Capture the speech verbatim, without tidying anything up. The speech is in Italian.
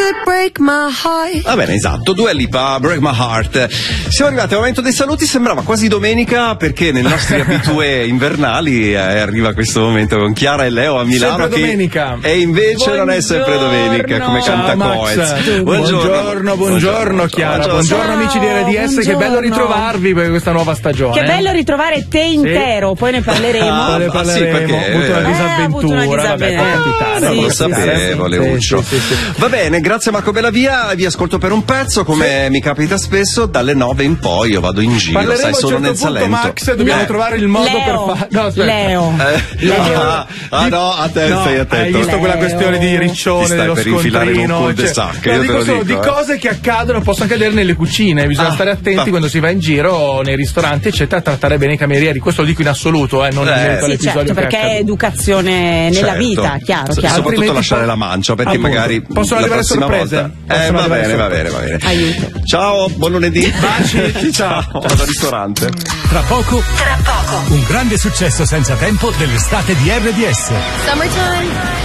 break my heart. Va bene, esatto, Dua Lipa, Break My Heart. Siamo arrivati al momento dei saluti, sembrava quasi domenica perché nei nostri abitué invernali eh, arriva questo momento con Chiara e Leo a Milano. Sempre che domenica. E invece Buongiorno. non è sempre domenica, come canta Ciao, Max. Coez. Buongiorno, buongiorno, buongiorno Chiara, buongiorno, buongiorno amici di R D S, buongiorno. che bello ritrovarvi per questa nuova stagione. Che bello ritrovare te intero, poi ne parleremo. Ah, Poi ne ma sì, parleremo. perché- Ho avuto una eh, disavventura, ho avuto una vabbè, può disavventura. capitare. Sì, Non lo sì, sapevo, sì, Leuccio. sì, sì, sì. Va bene, grazie Marco Bellavia, vi ascolto per un pezzo, come mi capita spesso, dalle nove in poi io vado in giro, Parleremo sai, a un sono certo nel punto, Salento. Max, dobbiamo Eh. trovare il modo Leo. per fare. No, aspetta. Leo. Eh, Leo. ah, ah, no, a te No, stai hai attento. visto quella Leo. questione di Ti riccione stai dello per infilare in un scontrino, cul-de-sac, cioè, io no, te dico lo solo dico, di eh. cose che accadono, possono accadere nelle cucine, bisogna Ah, stare attenti ah. quando si va in giro nei ristoranti eccetera, a trattare bene i camerieri, questo lo dico in assoluto, eh, non Eh, in merito sì, all'episodio Certo, che perché è è accaduto. educazione nella Certo. vita, chiaro, S- chiaro. Soprattutto Altrimenti lasciare po- la mancia, perché Appunto. magari Possono la arrivare prossima sorprese. volta. Possono Eh, va arrivare bene, va sorprese. bene, va bene. Aiuto. Ciao, buon lunedì. Baci, ciao. Vado al ristorante. Tra poco, tra poco, un grande successo senza tempo dell'estate di R D S. Summertime.